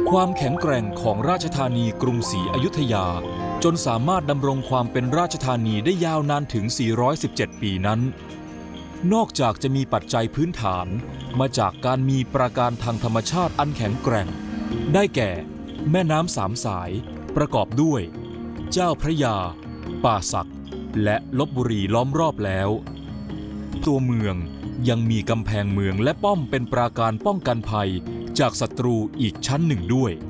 ความแข็งแกร่งของราชธานีกรุงศรีอยุธยาจนสามารถดำรงความเป็นราชธานีได้ยาวนานถึง 417 ปีนั้นนอกจากจะมีปัจจัยพื้นฐานมาจากการมีปราการทางธรรมชาติอันแข็งแกร่งได้แก่แม่น้ำ3 สายประกอบด้วยเจ้าพระยาป่าสักและลพบุรีล้อมรอบแล้วตัวเมืองยังมีกำแพงเมืองและป้อมเป็นปราการป้องกันภัยจากศัตรูอีกชั้นหนึ่งด้วย